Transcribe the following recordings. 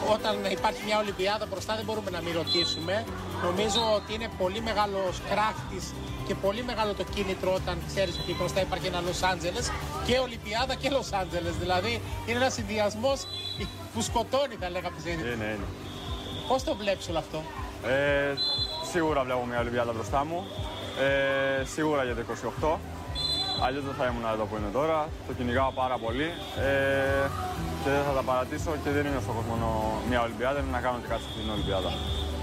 όταν υπάρχει μια Ολυμπιάδα μπροστά δεν μπορούμε να μην ρωτήσουμε. Νομίζω ότι είναι πολύ μεγάλος κράχτης και πολύ μεγάλο το κίνητρο όταν ξέρεις ότι μπροστά υπάρχει ένα Λος Άντζελες και Ολυμπιάδα και Λος Άντζελες. Δηλαδή είναι ένας συνδυασμός που σκοτώνει, θα λέγαμε. Είναι. Πώς το βλέπεις όλο αυτό? Σίγουρα βλέπω μια Ολυμπιάδα μπροστά μου. Σίγουρα για το 28. Αλλιώς δεν θα ήμουν εδώ που είναι τώρα. Το κυνηγάω πάρα πολύ και δεν θα τα παρατήσω και δεν είναι ο στόχος μόνο μια Ολυμπιάδα, είναι να κάνω και κάτι στην Ολυμπιάδα.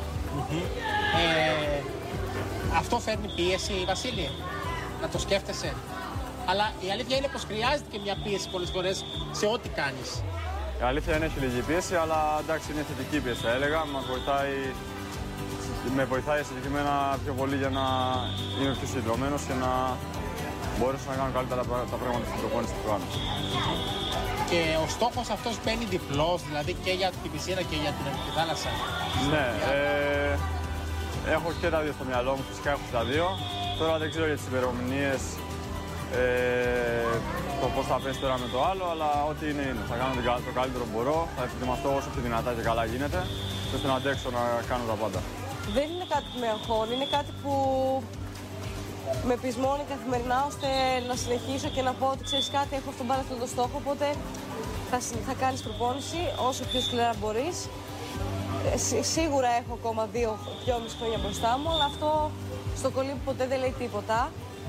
Αυτό φέρνει πίεση, Βασίλη, να το σκέφτεσαι? Αλλά η αλήθεια είναι πως χρειάζεται και μια πίεση πολλές φορές σε ό,τι κάνεις. Η αλήθεια είναι έχει λίγη πίεση, αλλά εντάξει είναι θετική πίεση θα έλεγα. Με βοηθάει συγκεκριμένα πιο πολύ για να είμαι πιο συγκεντρωμένος και να μπορέσω να κάνω καλύτερα τα πράγματα στην προπόνηση που κάνω. Και ο στόχος αυτός μπαίνει διπλός, δηλαδή και για την πισίνα και για τη θάλασσα? Ναι, έχω και τα δύο στο μυαλό μου, φυσικά έχω τα δύο. Τώρα δεν ξέρω για τις ημερομηνίες το πώς θα πέσει τώρα με το άλλο, αλλά ό,τι είναι είναι. Θα κάνω το καλύτερο που μπορώ, θα ετοιμαστώ όσο πιο δυνατά και καλά γίνεται, ώστε να αντέξω να κάνω τα πάντα. Δεν είναι κάτι που με αγχώνει, είναι κάτι που με πεισμώνει καθημερινά ώστε να συνεχίσω και να πω ότι ξέρεις κάτι, έχω πάρει αυτό το στόχο, οπότε θα κάνεις προπόνηση όσο πιο σκληρά μπορείς. Σίγουρα έχω ακόμα 2,5 χρόνια μπροστά μου, αλλά αυτό στο κολύμπι ποτέ δεν λέει τίποτα.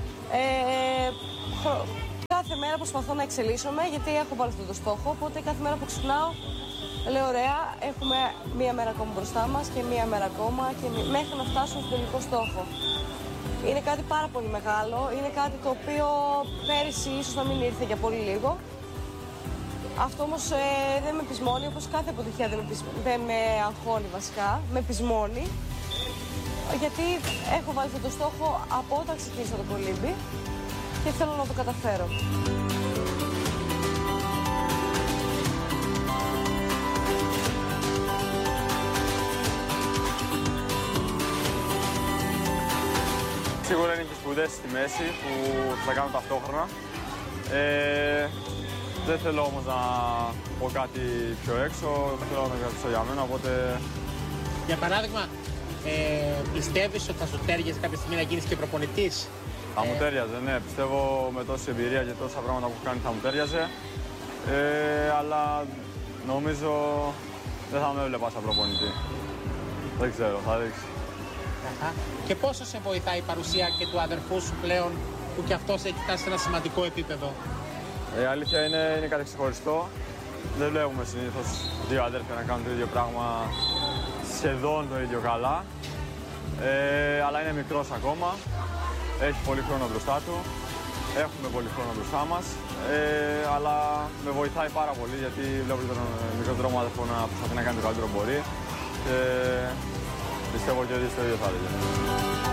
Κάθε μέρα προσπαθώ να εξελίσσομαι γιατί έχω πάρει αυτό το στόχο, οπότε κάθε μέρα που ξυπνάω λέω ωραία, έχουμε μία μέρα ακόμα μπροστά μας και μία μέρα ακόμα και μέχρι να φτάσουμε στο τελικό στόχο. Είναι κάτι πάρα πολύ μεγάλο, είναι κάτι το οποίο πέρυσι ίσως να μην ήρθε για πολύ λίγο. Αυτό όμως δεν με πεισμώνει, όπως κάθε αποτυχία δεν με αγχώνει βασικά, με πεισμώνει. Γιατί έχω βάλει αυτό το στόχο από όταν ξεκίνησα το κολύμπι και θέλω να το καταφέρω. Σίγουρα είναι και σπουδές στη μέση που θα κάνω ταυτόχρονα. Δεν θέλω όμως να πω κάτι πιο έξω, θέλω να το κρατήσω για μένα, οπότε... Για παράδειγμα, πιστεύεις ότι θα σου τέριαζε κάποια στιγμή να γίνεις και προπονητής? Θα μου τέριαζε, ναι. Πιστεύω με τόση εμπειρία και τόσα πράγματα που έχω κάνει θα μου τέριαζε. Αλλά νομίζω δεν θα με έβλεπα σαν προπονητή. Δεν ξέρω, θα δείξει. Και πόσο σε βοηθάει η παρουσία και του αδερφού σου πλέον που κι αυτός έχει φτάσει σε ένα σημαντικό επίπεδο? Η αλήθεια είναι κάτι ξεχωριστό. Δεν βλέπουμε συνήθως δύο αδέρφια να κάνουν το ίδιο πράγμα σχεδόν το ίδιο καλά. Αλλά είναι μικρός ακόμα. Έχει πολύ χρόνο μπροστά του. Έχουμε πολύ χρόνο μπροστά μας. Αλλά με βοηθάει πάρα πολύ γιατί βλέπω τον μικρότερο μου αδερφό να προσπαθεί να κάνει το καλύτερο μπορεί. Και πιστεύω και ότι στο ίδιο θα έλεγε.